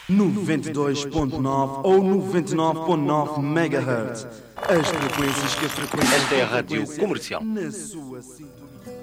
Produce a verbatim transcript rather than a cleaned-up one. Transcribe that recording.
noventa e dois ponto nove ou noventa e nove ponto nove megahertz. As frequências que a frequência Esta é a Rádio Comercial. na sua sintonia.